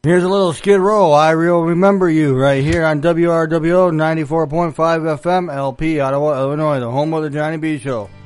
Here's a little Skid Row, I Will Remember You, right here on WRWO 94.5 FM, LP, Ottawa, Illinois, the home of the Johnny B Show.